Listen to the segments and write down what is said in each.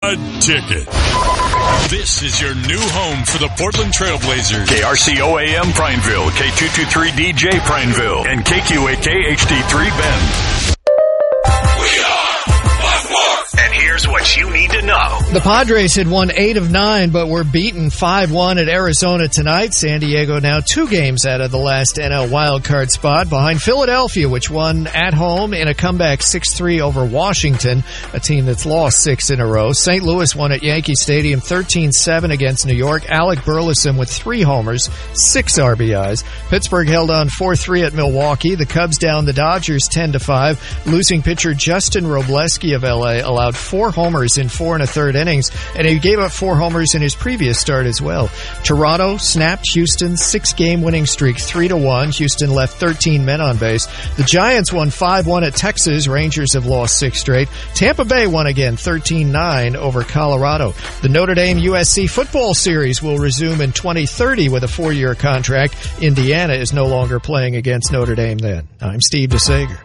A ticket. This is your new home for the Portland Trailblazers. KRCO-AM Prineville, K223DJ Prineville, and KQAK HD3 Bend. We are Buffalo. And here's what you need to know. The Padres had won 8 of 9, but were beaten 5-1 at Arizona tonight. San Diego now 2 games out of the last NL wildcard spot behind Philadelphia, which won at home in a comeback 6-3 over Washington, a team that's lost 6 in a row. St. Louis won at Yankee Stadium 13-7 against New York. Alec Burleson with 3 homers, 6 RBIs. Pittsburgh held on 4-3 at Milwaukee. The Cubs down the Dodgers 10-5. Losing pitcher Justin Robleski of LA allowed 4 homers in 4 1/3 innings, and he gave up 4 homers in his previous start as well. Toronto snapped Houston's 6-game winning streak 3-1. Houston left 13 men on base. The Giants won 5-1 at Texas. Rangers have lost 6 straight. Tampa Bay won again 13-9 over Colorado. The Notre Dame USC football series will resume in 2030 with a 4-year contract. Indiana is no longer playing against Notre Dame then. I'm Steve DeSager.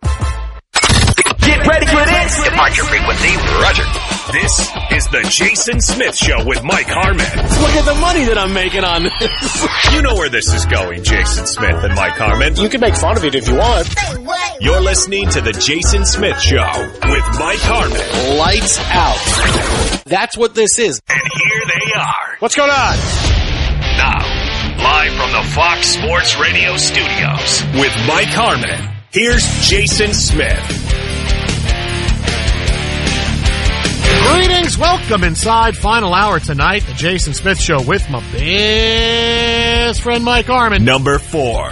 Get ready for this. Departure frequency, Roger. This is the Jason Smith Show with Mike Harmon. Look at the money that I'm making on this. You know where this is going, Jason Smith and Mike Harmon. You can make fun of it if you want. You're listening to the Jason Smith Show with Mike Harmon. Lights out. That's what this is. And here they are. What's going on? Now, live from the Fox Sports Radio studios. With Mike Harmon, here's Jason Smith. Greetings, welcome inside final hour tonight, the Jason Smith Show with my best friend Mike Harmon. Number 4.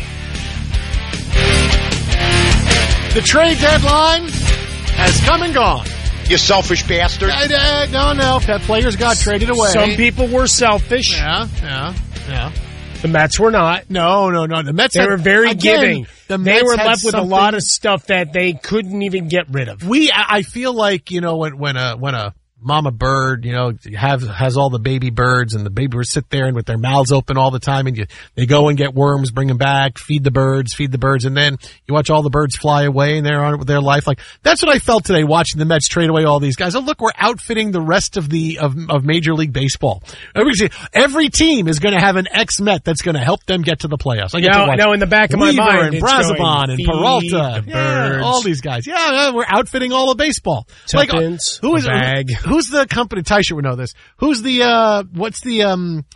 The trade deadline has come and gone. You selfish bastard. No, players got traded away. Some people were selfish. Yeah. The Mets were not. No. The Mets They were very giving. The they Mets were had left with a something- lot of stuff that they couldn't even get rid of. I feel like, when a mama bird, has all the baby birds, and the baby birds sit there and with their mouths open all the time, and they go and get worms, bring them back, feed the birds, and then you watch all the birds fly away and they're on with their life. Like, that's what I felt today watching the Mets trade away all these guys. Oh, look, we're outfitting the rest of of Major League Baseball. Every team is going to have an ex-Met that's going to help them get to the playoffs. Now in the back of my Weaver mind, and Brazoban and Peralta, the birds. all these guys. Yeah, we're outfitting all of baseball. Tuppence, Bag. Who's the company? Tysher would know this. Who's the what's the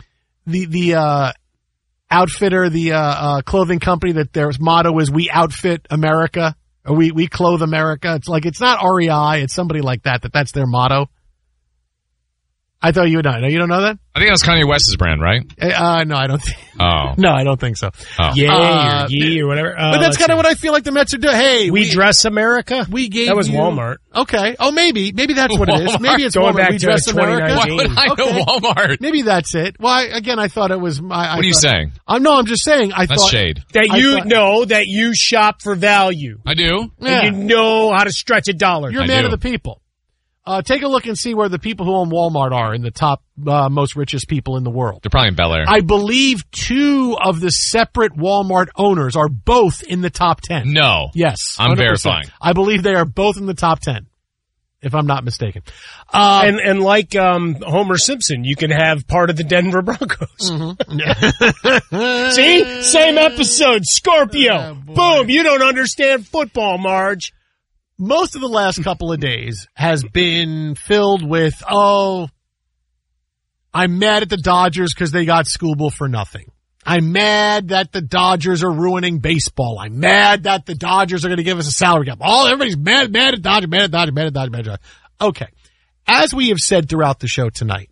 outfitter, the clothing company that their motto is "We outfit America," or we clothe America? It's not REI. It's somebody like that. That's their motto. I thought you would know. You don't know that? I think that's Kanye West's brand, right? No, I don't think. Oh. No, I don't think so. Oh. Yay or Yee or whatever. But that's kind of what I feel like the Mets are doing. Hey, we dress America. We gave that was you, Walmart. Okay. Oh, maybe that's what it is. Maybe it's Going Walmart. back We to dress America. 2019. Why would I know Walmart? Maybe that's it. Well, I thought it was. What are you saying? I'm just saying. That's shade. That you shop for value. I do. Yeah. And you know how to stretch a dollar. You're a man of the people. Take a look and see where the people who own Walmart are in the top most richest people in the world. They're probably in Bel Air. I believe 2 of the separate Walmart owners are both in the top 10. No. Yes. I'm 100%. verifying. I believe they are both in the top 10, if I'm not mistaken. And like Homer Simpson, you can have part of the Denver Broncos. Mm-hmm. See? Same episode. Scorpio. Boom. You don't understand football, Marge. Most of the last couple of days has been filled with, I'm mad at the Dodgers because they got Skubal for nothing. I'm mad that the Dodgers are ruining baseball. I'm mad that the Dodgers are going to give us a salary cap. Everybody's mad at Dodgers. Okay. As we have said throughout the show tonight,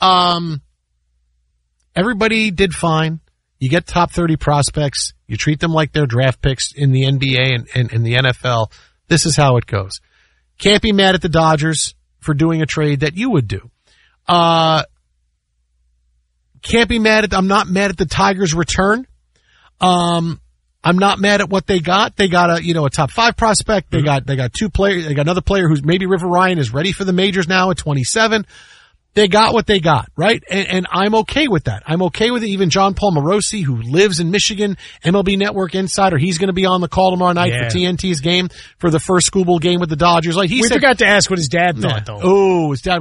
everybody did fine. You get top 30 prospects. You treat them like they're draft picks in the NBA and the NFL. This is how it goes. Can't be mad at the Dodgers for doing a trade that you would do. Can't be mad at, I'm not mad at the Tigers' return. I'm not mad at what they got. They got a top 5 prospect. They got 2 players. They got another player who's maybe River Ryan is ready for the majors now at 27. They got what they got, right? And I'm okay with that. I'm okay with it. Even John Paul Morosi, who lives in Michigan, MLB Network insider, he's going to be on the call tomorrow night for TNT's game for the first Skubal game with the Dodgers. We forgot to ask what his dad thought, though. Oh, his dad